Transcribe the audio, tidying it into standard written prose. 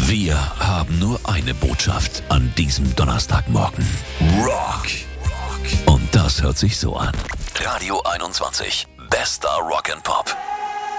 Wir haben nur eine Botschaft an diesem Donnerstagmorgen. Rock. Und das hört sich so an. Radio 21. Bester Rock and Pop.